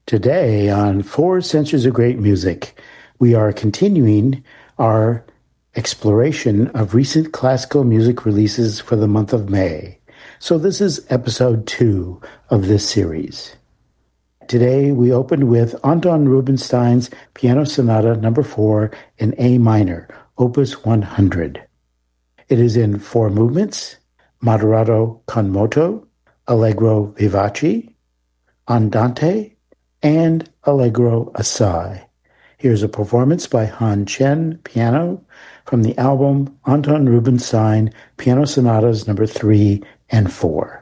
Today on 4 Centuries of Great Music, we are continuing our exploration of recent classical music releases for the month of May. So this is episode 2 of this series. Today we opened with Anton Rubinstein's Piano Sonata No. 4 in A minor, Opus 100. It is in 4 movements: Moderato con moto, Allegro vivace, Andante, and Allegro assai. Here's a performance by Han Chen, piano, from the album Anton Rubinstein Piano Sonatas No. 3 and 4.